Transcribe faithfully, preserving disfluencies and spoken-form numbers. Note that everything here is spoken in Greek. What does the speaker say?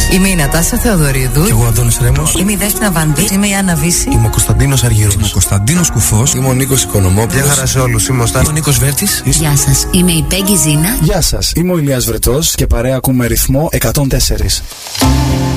Είμαι η Νατάσα Θεοδωρίδου. Και εγώ Αντώνης Ρέμος. Είμαι η Δέσποινα Βανδύ. Είμαι η Άννα Βύση. Είμαι ο Κωνσταντίνος Αργύρος. Είμαι ο Κωνσταντίνος Κουφός. Είμαι ο Νίκος Οικονομόπουλος. Γεια χαρά σε όλους. Είμαι ο Στάνης. Ο Νίκος Βέρτης. Γεια σας. Είμαι η Πέγγι Ζήνα. Γεια σας. Είμαι ο Ηλίας Βρετός και παρέα ακούμε ρυθμό εκατόν τέσσερα.